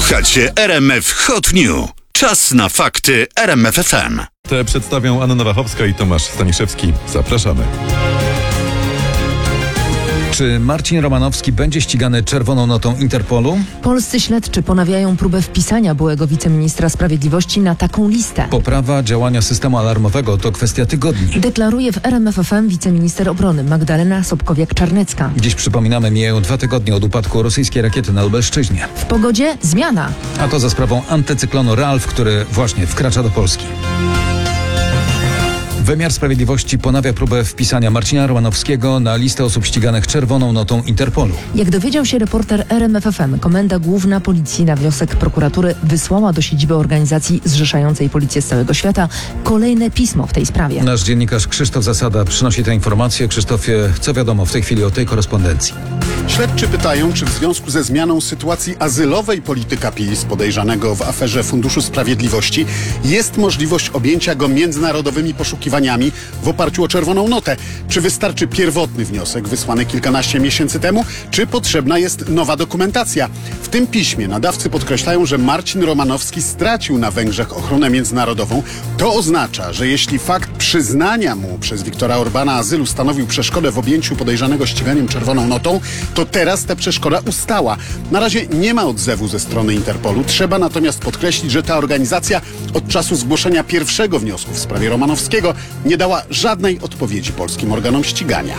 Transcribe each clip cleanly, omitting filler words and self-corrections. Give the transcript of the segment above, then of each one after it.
Słuchacie RMF Hot News. Czas na fakty RMF FM. Te przedstawią Anna Nowachowska i Tomasz Staniszewski. Zapraszamy. Czy Marcin Romanowski będzie ścigany czerwoną notą Interpolu? Polscy śledczy ponawiają próbę wpisania byłego wiceministra sprawiedliwości na taką listę. Poprawa działania systemu alarmowego to kwestia tygodni. Deklaruje w RMF FM wiceminister obrony Magdalena Sobkowiak-Czarnecka. Dziś przypominamy, mijają 2 tygodnie od upadku rosyjskiej rakiety na Lubelszczyźnie. W pogodzie zmiana. A to za sprawą antycyklonu Ralf, który właśnie wkracza do Polski. Wymiar Sprawiedliwości ponawia próbę wpisania Marcina Romanowskiego na listę osób ściganych czerwoną notą Interpolu. Jak dowiedział się reporter RMF FM, Komenda Główna Policji na wniosek prokuratury wysłała do siedziby organizacji zrzeszającej policję z całego świata kolejne pismo w tej sprawie. Nasz dziennikarz Krzysztof Zasada przynosi tę informację. Krzysztofie, co wiadomo w tej chwili o tej korespondencji? Śledczy pytają, czy w związku ze zmianą sytuacji azylowej polityka PiS podejrzanego w aferze Funduszu Sprawiedliwości jest możliwość objęcia go międzynarodowymi poszukiwaniami w oparciu o czerwoną notę. Czy wystarczy pierwotny wniosek wysłany kilkanaście miesięcy temu, czy potrzebna jest nowa dokumentacja? W tym piśmie nadawcy podkreślają, że Marcin Romanowski stracił na Węgrzech ochronę międzynarodową. To oznacza, że jeśli fakt przyznania mu przez Viktora Orbana azylu stanowił przeszkodę w objęciu podejrzanego ściganiem czerwoną notą, to teraz ta przeszkoda ustała. Na razie nie ma odzewu ze strony Interpolu. Trzeba natomiast podkreślić, że ta organizacja od czasu zgłoszenia pierwszego wniosku w sprawie Romanowskiego nie dała żadnej odpowiedzi polskim organom ścigania.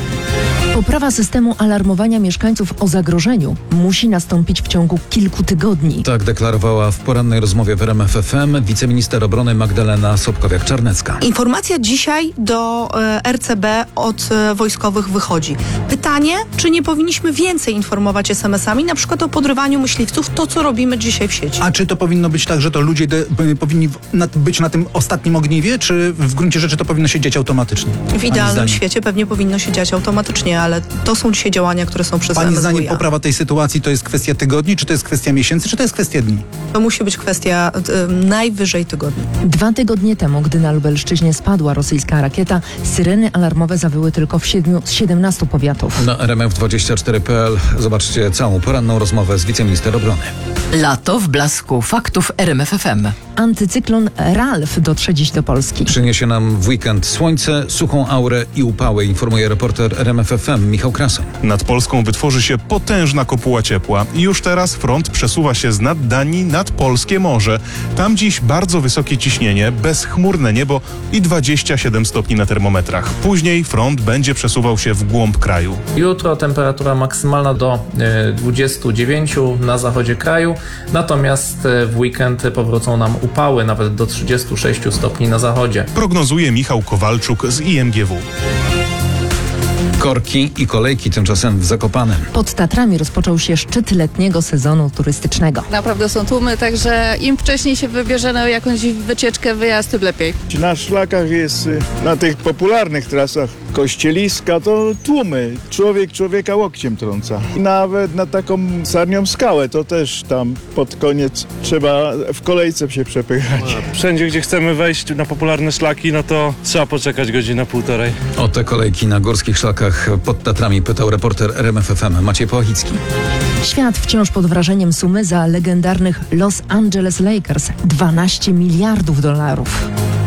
Poprawa systemu alarmowania mieszkańców o zagrożeniu musi nastąpić w ciągu kilku tygodni. Tak deklarowała w porannej rozmowie w RMF FM wiceminister obrony Magdalena Sobkowiak-Czarnecka. Informacja dzisiaj do RCB od wojskowych wychodzi. Pytanie, czy nie powinniśmy więcej informować SMS-ami, na przykład o podrywaniu myśliwców, to co robimy dzisiaj w sieci. A czy to powinno być tak, że to ludzie powinni być na tym ostatnim ogniwie, czy w gruncie rzeczy to powinno się dziać automatycznie? W idealnym świecie pewnie powinno się dziać automatycznie, ale to są dzisiaj działania, które są przez Pani MSWiA. zdaniem poprawa tej sytuacji to jest kwestia tygodni, czy to jest kwestia miesięcy, czy to jest kwestia dni? To musi być kwestia najwyżej tygodni. 2 tygodnie temu, gdy na Lubelszczyźnie spadła rosyjska rakieta, syreny alarmowe zawyły tylko w 7 z 17 powiatów. Na RMF24.pl zobaczcie całą poranną rozmowę z wiceminister obrony. Lato w blasku faktów RMF FM. Antycyklon Ralf dotrze dziś do Polski. Przyniesie nam w weekend słońce, suchą aurę i upały, informuje reporter RMF FM Michał Krasoń. Nad Polską wytworzy się potężna kopuła ciepła. Już teraz front przesuwa się z nad Danii nad polskie morze. Tam dziś bardzo wysokie ciśnienie, bezchmurne niebo i 27 stopni na termometrach. Później front będzie przesuwał się w głąb kraju. Jutro temperatura maksymalna do 29 na zachodzie kraju, natomiast w weekend powrócą nam upały nawet do 36 stopni na zachodzie. Prognozuje Michał Kowalczuk z IMGW. Korki i kolejki tymczasem w Zakopanem. Pod Tatrami rozpoczął się szczyt letniego sezonu turystycznego. Naprawdę są tłumy, także im wcześniej się wybierze na jakąś wycieczkę, wyjazd, tym lepiej. Na szlakach jest, na tych popularnych trasach Kościeliska, to tłumy. Człowiek człowieka łokciem trąca. I nawet na taką Sarnią Skałę to też tam pod koniec trzeba w kolejce się przepychać. Wszędzie, gdzie chcemy wejść na popularne szlaki, no to trzeba poczekać godzinę, półtorej. O te kolejki na górskich szlakach pod Tatrami pytał reporter RMF FM Maciej Połachicki. Świat wciąż pod wrażeniem sumy za legendarnych Los Angeles Lakers. 12 miliardów dolarów.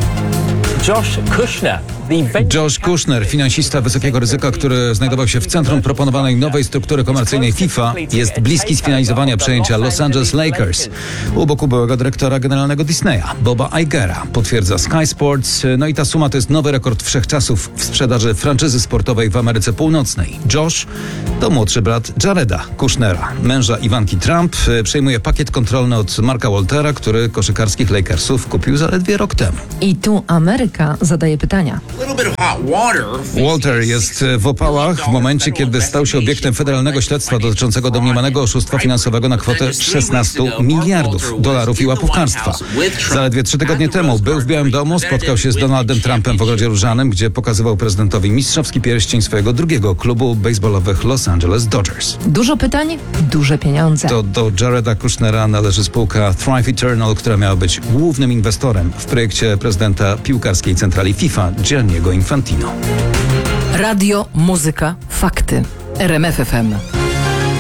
Josh Kushner, finansista wysokiego ryzyka, który znajdował się w centrum proponowanej nowej struktury komercyjnej FIFA, jest bliski sfinalizowania przejęcia Los Angeles Lakers u boku byłego dyrektora generalnego Disneya, Boba Igera, potwierdza Sky Sports. No i ta suma to jest nowy rekord wszechczasów w sprzedaży franczyzy sportowej w Ameryce Północnej. Josh to młodszy brat Jareda Kushnera, męża Iwanki Trump. Przejmuje pakiet kontrolny od Marka Waltera, który koszykarskich Lakersów kupił zaledwie rok temu. I tu Ameryka zadaje pytania. Walter jest w opałach w momencie, kiedy stał się obiektem federalnego śledztwa dotyczącego domniemanego oszustwa finansowego na kwotę 16 miliardów dolarów i łapówkarstwa. Zaledwie 3 tygodnie temu był w Białym Domu, spotkał się z Donaldem Trumpem w Ogrodzie Różanym, gdzie pokazywał prezydentowi mistrzowski pierścień swojego drugiego klubu baseballowych Los Angeles Dodgers. Dużo pytań, duże pieniądze. To do Jareda Kushnera należy spółka Thrive Eternal, która miała być głównym inwestorem w projekcie prezydenta piłkarskiej centrali FIFA Gianniego Infantino. Radio, muzyka, fakty. RMF FM.